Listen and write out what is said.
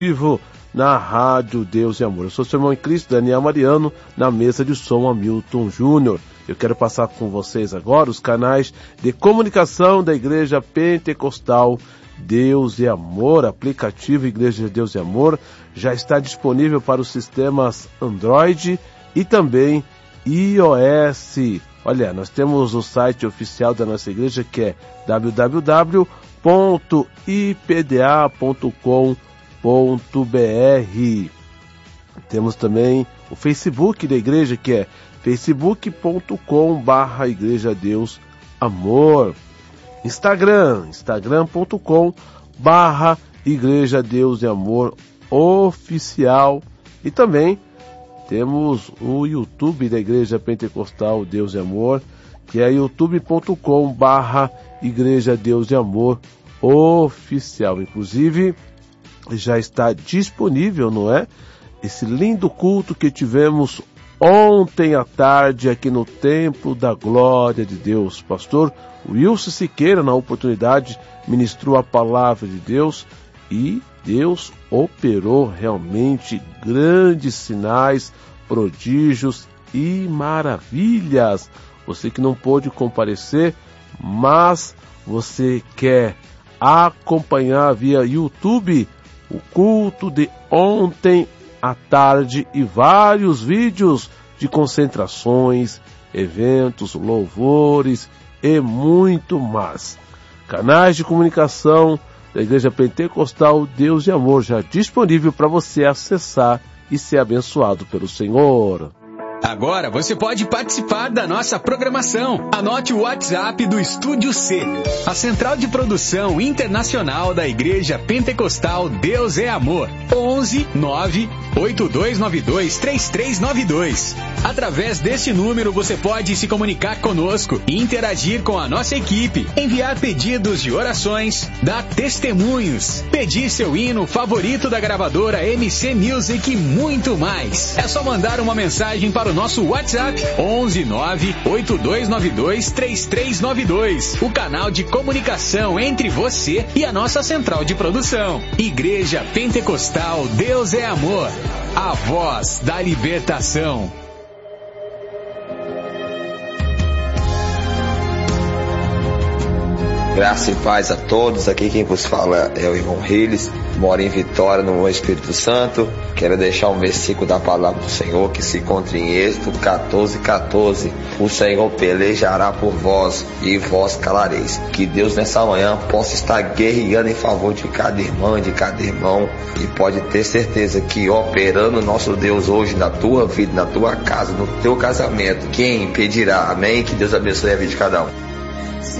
Vivo na Rádio Deus e Amor. Eu sou seu irmão em Cristo, Daniel Mariano, na mesa de som Hamilton Júnior. Eu quero passar com vocês agora os canais de comunicação da Igreja Pentecostal Deus e Amor. Aplicativo Igreja Deus e Amor já está disponível para os sistemas Android e também iOS. Olha, nós temos o site oficial da nossa igreja, que é www.ipda.com.br. Temos também o Facebook da igreja, que é facebook.com/Igreja Deus Amor. instagram.com/Igreja Deus e Amor Oficial. E também temos o YouTube da Igreja Pentecostal Deus e Amor, que é youtube.com/Igreja Deus e Amor Oficial. Inclusive, já está disponível, não é? Esse lindo culto que tivemos ontem à tarde aqui no Templo da Glória de Deus. Pastor Wilson Siqueira, na oportunidade, ministrou a palavra de Deus e Deus operou realmente grandes sinais, prodígios e maravilhas. Você que não pôde comparecer, mas você quer acompanhar via YouTube o culto de ontem à tarde e vários vídeos de concentrações, eventos, louvores e muito mais. Canais de comunicação da Igreja Pentecostal Deus e Amor já disponível para você acessar e ser abençoado pelo Senhor. Agora você pode participar da nossa programação. Anote o WhatsApp do Estúdio C, a central de produção internacional da Igreja Pentecostal Deus é Amor. 11 9 8292 3392. Através deste número você pode se comunicar conosco e interagir com a nossa equipe, enviar pedidos de orações, dar testemunhos, pedir seu hino favorito da gravadora MC Music e muito mais. É só mandar uma mensagem para o nosso WhatsApp 11 9 8292 3392. O canal de comunicação entre você e a nossa central de produção. Igreja Pentecostal Deus é Amor, a voz da libertação. Graça e paz a todos. Aqui quem vos fala é o irmão Riles, mora em Vitória, no Espírito Santo. Quero deixar um versículo da palavra do Senhor que se encontra em Êxodo 14:14. O Senhor pelejará por vós e vós calareis. Que Deus nessa manhã possa estar guerreando em favor de cada irmã, de cada irmão, e pode ter certeza que operando o nosso Deus hoje na tua vida, na tua casa, no teu casamento, quem impedirá? Amém? Que Deus abençoe a vida de cada um.